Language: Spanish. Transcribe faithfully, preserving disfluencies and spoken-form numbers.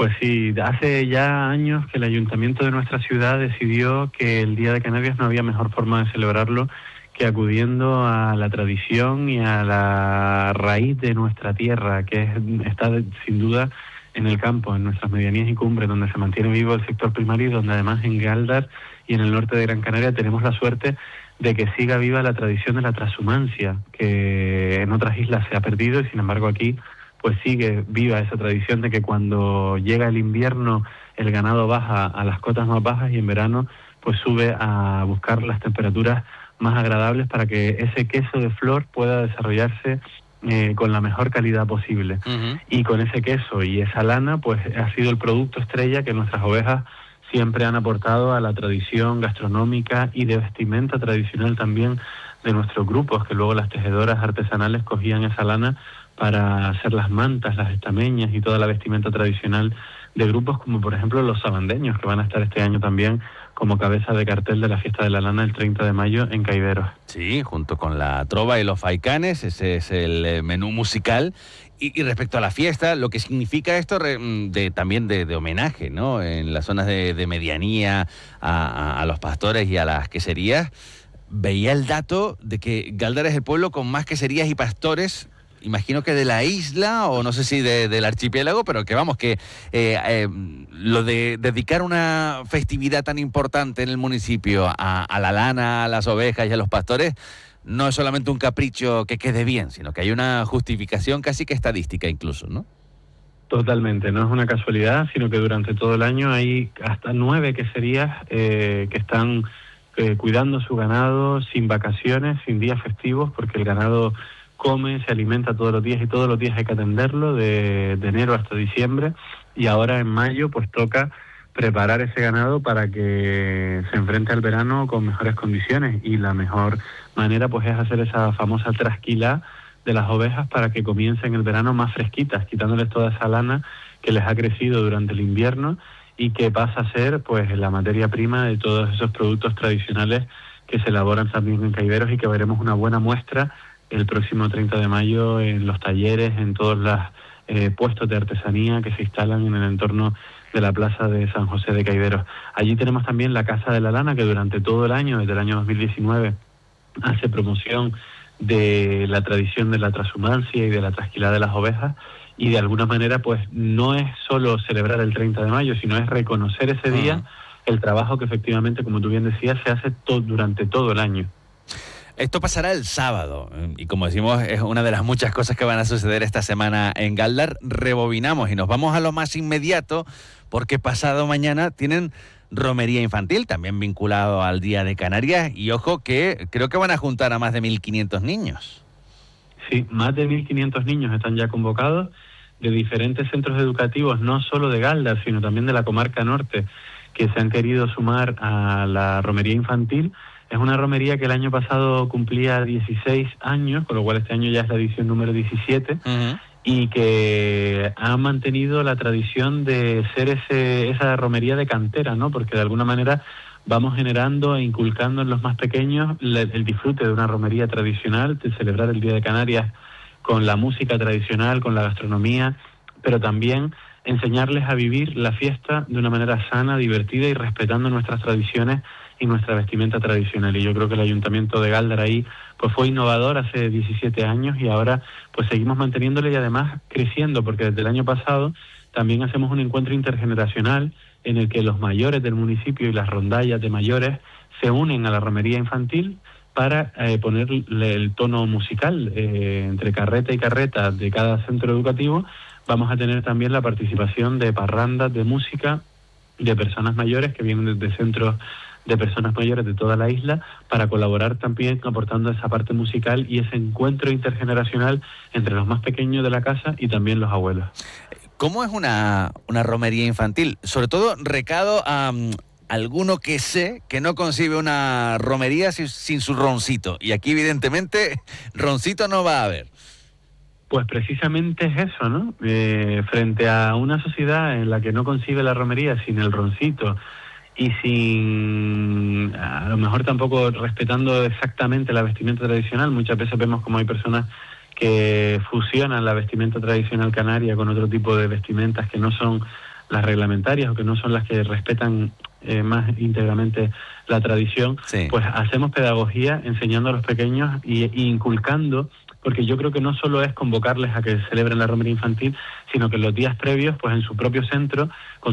Pues sí, hace ya años que el ayuntamiento de nuestra ciudad decidió que el Día de Canarias no había mejor forma de celebrarlo que acudiendo a la tradición y a la raíz de nuestra tierra, que es, está sin duda en el campo, en nuestras medianías y cumbres, donde se mantiene vivo el sector primario y donde además en Galdar y en el norte de Gran Canaria tenemos la suerte de que siga viva la tradición de la trashumancia, que en otras islas se ha perdido y sin embargo aquí pues sigue viva esa tradición de que cuando llega el invierno el ganado baja a las cotas más bajas y en verano pues sube a buscar las temperaturas más agradables para que ese queso de flor pueda desarrollarse eh, con la mejor calidad posible. Uh-huh. Y con ese queso y esa lana pues ha sido el producto estrella que nuestras ovejas siempre han aportado a la tradición gastronómica y de vestimenta tradicional también de nuestros grupos, que luego las tejedoras artesanales cogían esa lana para hacer las mantas, las estameñas y toda la vestimenta tradicional de grupos como por ejemplo los sabandeños, que van a estar este año también como cabeza de cartel de la Fiesta de la Lana el treinta de mayo en Caiveros. Sí, junto con la trova y los faicanes, ese es el menú musical. Y, y respecto a la fiesta, lo que significa esto de, también de, de homenaje, ¿no? En las zonas de, de medianía a, a, a los pastores y a las queserías, veía el dato de que Galdar es el pueblo con más queserías y pastores, imagino que de la isla, o no sé si de, del archipiélago, pero que vamos, que eh, eh, lo de dedicar una festividad tan importante en el municipio a, a la lana, a las ovejas y a los pastores, no es solamente un capricho que quede bien, sino que hay una justificación casi que estadística incluso, ¿no? Totalmente, no es una casualidad, sino que durante todo el año hay hasta nueve queserías eh, que están eh, cuidando su ganado sin vacaciones, sin días festivos, porque el ganado come, se alimenta todos los días y todos los días hay que atenderlo de, de enero hasta diciembre, y ahora en mayo pues toca preparar ese ganado para que se enfrente al verano con mejores condiciones, y la mejor manera pues es hacer esa famosa trasquilá de las ovejas para que comiencen el verano más fresquitas, quitándoles toda esa lana que les ha crecido durante el invierno y que pasa a ser pues la materia prima de todos esos productos tradicionales que se elaboran también en Caiveros, y que veremos una buena muestra el próximo treinta de mayo en los talleres, en todos los eh, puestos de artesanía que se instalan en el entorno de la plaza de San José de Caiveros. Allí tenemos también la Casa de la Lana, que durante todo el año, desde el año dos mil diecinueve, hace promoción de la tradición de la trashumancia y de la trasquilada de las ovejas, y de alguna manera pues no es solo celebrar el treinta de mayo, sino es reconocer ese día uh-huh. el trabajo que efectivamente, como tú bien decías, se hace to- durante todo el año. Esto pasará el sábado y, como decimos, es una de las muchas cosas que van a suceder esta semana en Galdar. Rebobinamos y nos vamos a lo más inmediato, porque pasado mañana tienen romería infantil, también vinculado al Día de Canarias, y ojo que creo que van a juntar a más de mil quinientos niños. Sí, más de mil quinientos niños están ya convocados de diferentes centros educativos, no solo de Galdar, sino también de la comarca norte, que se han querido sumar a la romería infantil. Es una romería que el año pasado cumplía dieciséis años, con lo cual este año ya es la edición número diecisiete, uh-huh. y que ha mantenido la tradición de ser ese esa romería de cantera, ¿no? Porque de alguna manera vamos generando e inculcando en los más pequeños el, el disfrute de una romería tradicional, de celebrar el Día de Canarias con la música tradicional, con la gastronomía, pero también enseñarles a vivir la fiesta de una manera sana, divertida y respetando nuestras tradiciones y nuestra vestimenta tradicional. Y yo creo que el Ayuntamiento de Galdar ahí pues fue innovador hace diecisiete años, y ahora pues seguimos manteniéndole y además creciendo, porque desde el año pasado también hacemos un encuentro intergeneracional en el que los mayores del municipio y las rondallas de mayores se unen a la romería infantil para eh, ponerle el tono musical eh, entre carreta y carreta de cada centro educativo. Vamos a tener también la participación de parrandas de música de personas mayores que vienen desde centros de personas mayores de toda la isla, para colaborar también aportando esa parte musical y ese encuentro intergeneracional entre los más pequeños de la casa y también los abuelos. ¿Cómo es una, una romería infantil? Sobre todo, recado a um, alguno que sé que no concibe una romería sin, sin su roncito. Y aquí, evidentemente, roncito no va a haber. Pues precisamente es eso, ¿no? Eh, frente a una sociedad en la que no concibe la romería sin el roncito, y sin, a lo mejor tampoco respetando exactamente la vestimenta tradicional. Muchas veces vemos como hay personas que fusionan la vestimenta tradicional canaria con otro tipo de vestimentas que no son las reglamentarias o que no son las que respetan eh, más íntegramente la tradición, sí. pues hacemos pedagogía enseñando a los pequeños y, y inculcando, porque yo creo que no solo es convocarles a que celebren la romería infantil, sino que en los días previos, pues en su propio centro,